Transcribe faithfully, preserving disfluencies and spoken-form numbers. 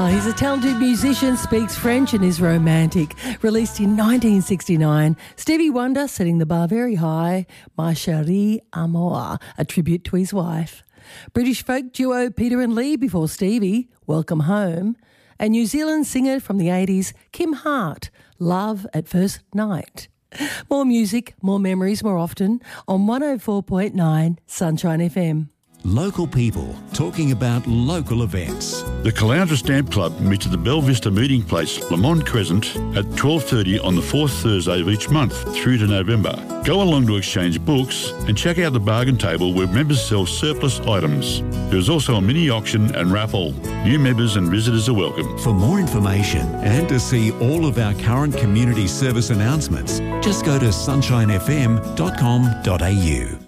He's a talented musician, speaks French and is romantic. Released in nineteen sixty-nine, Stevie Wonder setting the bar very high. Ma Chérie Amour, a tribute to his wife. British folk duo Peter and Lee before Stevie, Welcome Home. And New Zealand singer from the eighties, Kim Hart, Love at First Night. More music, more memories, more often on one oh four point nine Sunshine F M. Local people talking about local events. The Caloundra Stamp Club meets at the Belle Vista Meeting Place, Lamont Crescent, at twelve thirty on the fourth Thursday of each month through to November. Go along to exchange books and check out the bargain table where members sell surplus items. There is also a mini auction and raffle. New members and visitors are welcome. For more information and to see all of our current community service announcements, just go to sunshine f m dot com dot a u.